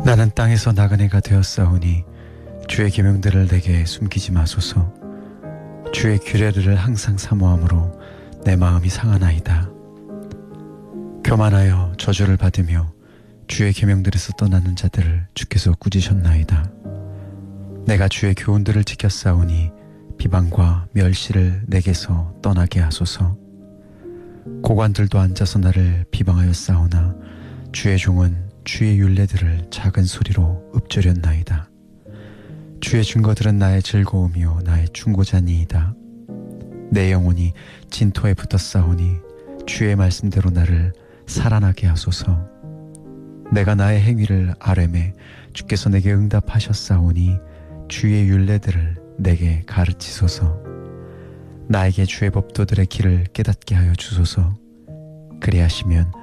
나는 땅에서 나그네가 되었사오니 주의 계명들을 내게 숨기지 마소서. 주의 규례를 항상 사모함으로 내 마음이 상하나이다. 교만하여 저주를 받으며 주의 계명들에서 떠나는 자들을 주께서 꾸짖으셨나이다. 내가 주의 교훈들을 지켰사오니 비방과 멸시를 내게서 떠나게 하소서. 고관들도 앉아서 나를 비방하였사오나 주의 종은 주의 율례들을 작은 소리로 읊조렸나이다. 주의 증거들은 나의 즐거움이요 나의 충고자니이다. 내 영혼이 진토에 붙었사오니 주의 말씀대로 나를 살아나게 하소서. 내가 나의 행위를 아뢰매 주께서 내게 응답하셨사오니 주의 율례들을 내게 가르치소서. 나에게 주의 법도들의 길을 깨닫게 하여 주소서. 그리하시면